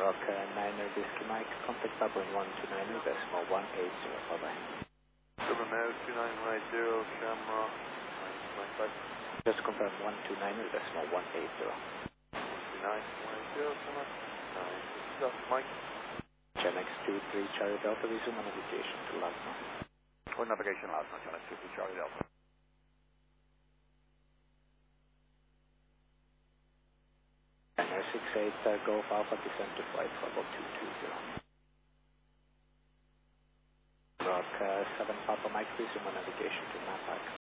Rock 9er Whiskey Mike, contact Papa 129er, decimal 180, bye-bye. 72910, camera 995. Just confirm 129er, decimal 180. 12910, camera 960, Mike. Genex 23 Charlie Delta, resume navigation to Lasma. On navigation Lasma, Genex 23 Charlie Delta. Niner 68 Golf Alpha, descend to flight level 220. Rock 7 Papa Mike, resume navigation to Napak.